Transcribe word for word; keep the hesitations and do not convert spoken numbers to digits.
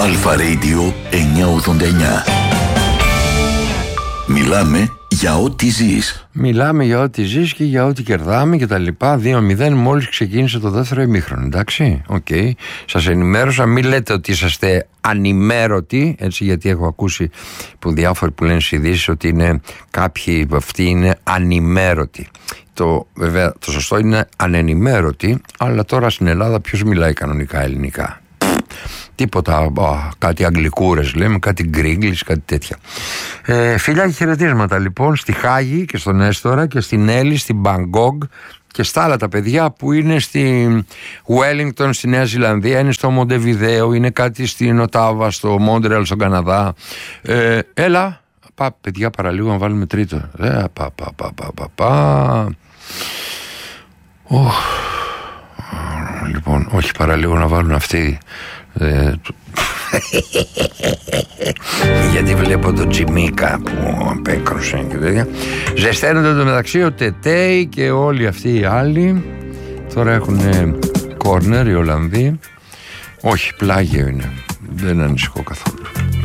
Αλφα Radio εννιακόσια ογδόντα εννιά. Μιλάμε για ό,τι ζεις. Μιλάμε για ό,τι ζεις και για ό,τι κερδάμε και τα λοιπά. δύο μηδέν μόλις ξεκίνησε το δεύτερο ημίχρονο. Εντάξει, οκ. Okay. Σας ενημέρωσα. Μην λέτε ότι είσαστε ανημέρωτοι, έτσι, γιατί έχω ακούσει που διάφοροι που λένε στις ειδήσεις ότι είναι κάποιοι αυτοί είναι ανημέρωτοι. Το, βέβαια, το σωστό είναι ανενημέρωτοι, αλλά τώρα στην Ελλάδα ποιος μιλάει κανονικά ελληνικά? Τίποτα, α, κάτι αγγλικούρες λέμε, κάτι γκρίγκλις, κάτι τέτοια. Ε, φιλιά και χαιρετίσματα λοιπόν στη Χάγη και στον Έστορα και στην Έλλη, στην Μπαγκόγκ και στα άλλα τα παιδιά που είναι στη Wellington στη Νέα Ζηλανδία, είναι στο Μοντεβιδέο, είναι κάτι στην Οτάβα, στο Μόντρεαλ, στον Καναδά. Ε, έλα, πα, παιδιά, παραλίγο να βάλουμε τρίτο. Ε, πα, πα, πα, πα, πα, πα. Oh. Λοιπόν, όχι παραλίγο να βάλουν αυτοί. Ε, γιατί βλέπω τον Τζιμίκα που απέκρουσε και τέτοια. Ζεσταίνονται το μεταξύ ο Τετέι και όλοι αυτοί οι άλλοι. Τώρα έχουν κόρνερ οι Ολλανδοί. Όχι, πλάγιο είναι. Δεν ανησυχώ καθόλου.